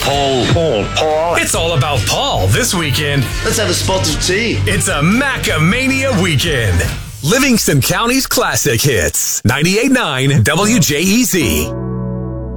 Paul. It's all about Paul this weekend. Let's have a spot of tea. It's a Macamania weekend. Livingston County's classic hits. 98.9 WJEZ.